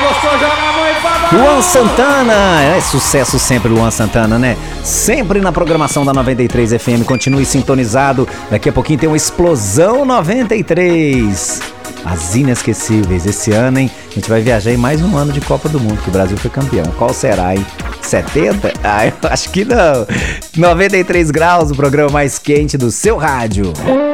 gostou, joga a mão e fala. Luan Santana, é sucesso sempre, Luan Santana, né? Sempre na programação da 93 FM, continue sintonizado. Daqui a pouquinho tem uma Explosão 93. As inesquecíveis esse ano, hein? A gente vai viajar em mais um ano de Copa do Mundo, que o Brasil foi campeão. Qual será, hein? 70? Ah, eu acho que não. 93 graus, o programa mais quente do seu rádio.